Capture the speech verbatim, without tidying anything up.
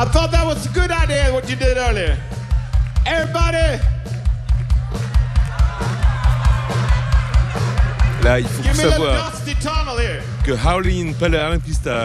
I thought that was a good idea what you did earlier. Everybody, Là, il faut give me a little savoir dusty tunnel here. que Howlin' Palermo